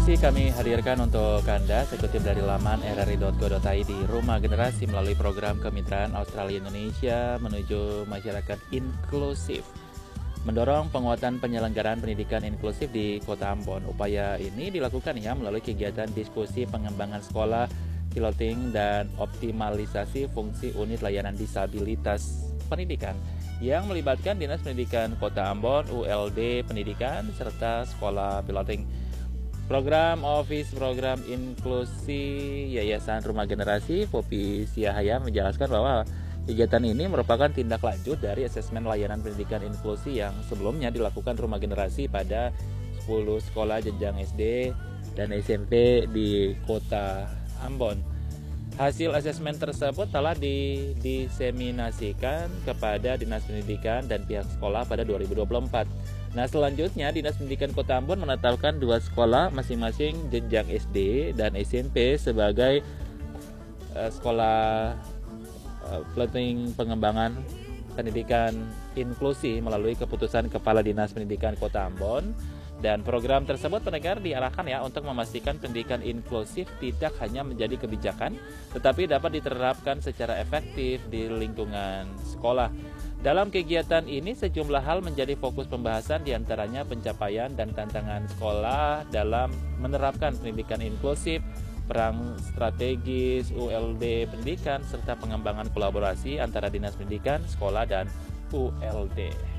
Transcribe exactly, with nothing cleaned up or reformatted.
Informasi kami hadirkan untuk Anda sekutip dari laman r r i dot go dot i d Rumah Generasi melalui program kemitraan Australia Indonesia menuju masyarakat inklusif. Mendorong penguatan penyelenggaraan pendidikan inklusif di Kota Ambon. Upaya ini dilakukan ya melalui kegiatan diskusi pengembangan sekolah, piloting dan optimalisasi fungsi unit layanan disabilitas pendidikan yang melibatkan Dinas Pendidikan Kota Ambon, U L D Pendidikan, serta sekolah piloting. Program Office Program Inklusi Yayasan Rumah Generasi Popi Siahaya menjelaskan bahwa kegiatan ini merupakan tindak lanjut dari asesmen layanan pendidikan inklusi yang sebelumnya dilakukan Rumah Generasi pada sepuluh sekolah jenjang S D dan S M P di Kota Ambon. Hasil asesmen tersebut telah didiseminasikan kepada Dinas Pendidikan dan pihak sekolah pada dua ribu dua puluh empat. Nah, selanjutnya Dinas Pendidikan Kota Ambon menetapkan dua sekolah masing-masing jenjang S D dan S M P sebagai uh, sekolah uh, piloting pengembangan pendidikan inklusi melalui keputusan Kepala Dinas Pendidikan Kota Ambon. Dan program tersebut pendengar diarahkan ya untuk memastikan pendidikan inklusif tidak hanya menjadi kebijakan, tetapi dapat diterapkan secara efektif di lingkungan sekolah. Dalam kegiatan ini sejumlah hal menjadi fokus pembahasan, diantaranya pencapaian dan tantangan sekolah dalam menerapkan pendidikan inklusif, perang strategis U L D pendidikan, serta pengembangan kolaborasi antara Dinas Pendidikan, sekolah, dan U L D.